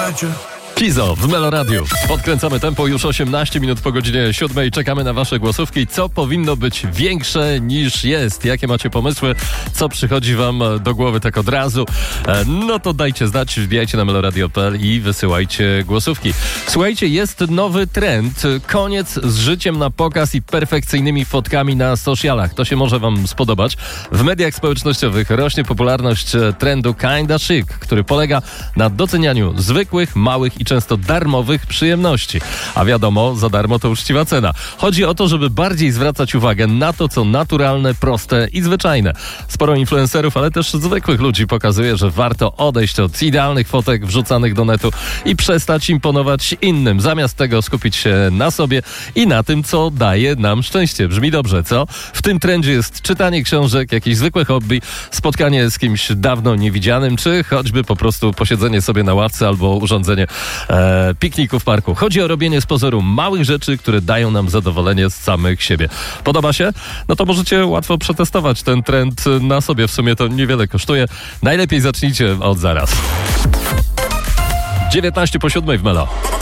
Kizo w Melo Radio. Podkręcamy tempo, już 18 minut po godzinie 7. Czekamy na wasze głosówki. Co powinno być większe niż jest? Jakie macie pomysły? Co przychodzi wam do głowy tak od razu? No to dajcie znać, wbijajcie na meloradio.pl i wysyłajcie głosówki. Słuchajcie, jest nowy trend. Koniec z życiem na pokaz i perfekcyjnymi fotkami na socialach. To się może wam spodobać. W mediach społecznościowych rośnie popularność trendu Kinda Chic, który polega na docenianiu zwykłych, małych i często darmowych przyjemności. A wiadomo, za darmo to uczciwa cena. Chodzi o to, żeby bardziej zwracać uwagę na to, co naturalne, proste i zwyczajne. Sporo influencerów, ale też zwykłych ludzi pokazuje, że warto odejść od idealnych fotek wrzucanych do netu i przestać imponować innym. Zamiast tego skupić się na sobie i na tym, co daje nam szczęście. Brzmi dobrze, co? W tym trendzie jest czytanie książek, jakieś zwykłe hobby, spotkanie z kimś dawno niewidzianym, czy choćby po prostu posiedzenie sobie na ławce albo urządzenie pikniku w parku. Chodzi o robienie z pozoru małych rzeczy, które dają nam zadowolenie z samych siebie. Podoba się? No to możecie łatwo przetestować ten trend na sobie. W sumie to niewiele kosztuje. Najlepiej zacznijcie od zaraz. 19 po 7 w Melo.